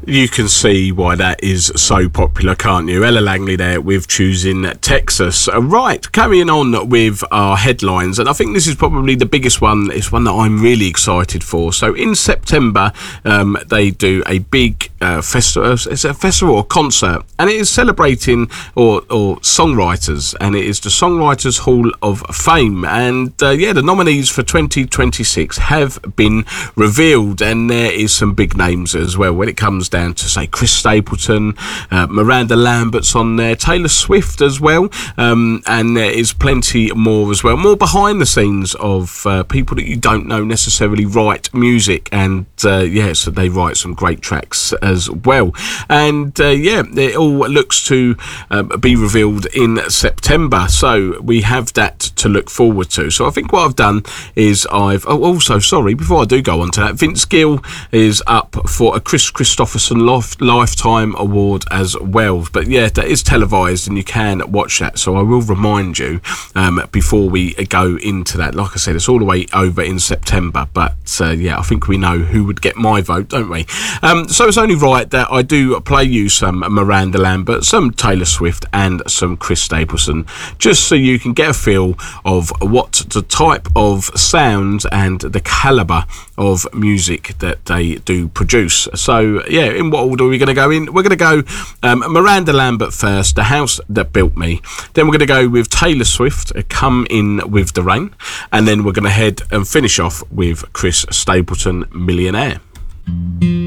You can see why that is so popular, can't you? Ella Langley there with Choosing Texas. Right, carrying on with our headlines, and I think this is probably the biggest one. It's one that I'm really excited for. So in September, they do a big festival. It's a festival or concert, and it is celebrating or songwriters, and it is the Songwriters Hall of Fame. And the nominees for 2026 have been revealed, and there is some big names as well when it comes down to, say, Chris Stapleton, Miranda Lambert's on there, Taylor Swift as well, and there is plenty more as well. More behind the scenes of people that you don't know necessarily write music, and so they write some great tracks as well. And it all looks to be revealed in September, so we have that to look forward to. So I think what I've done is before I do go on to that, Vince Gill is up for a Chris Christopherson Lifetime Award as well. But yeah, that is televised and you can watch that, so I will remind you before we go into that. Like I said, it's all the way over in September, but I think we know who would get my vote, don't we? So it's only right that I do play you some Miranda Lambert, some Taylor Swift and some Chris Stapleton, just so you can get a feel of what the type of sound and the calibre of music that they do produce. So yeah, in what order are we going to go in? We're going to go Miranda Lambert first, The House That Built Me. Then we're going to go with Taylor Swift, Come In With The Rain. And then we're going to head and finish off with Chris Stapleton, Millionaire.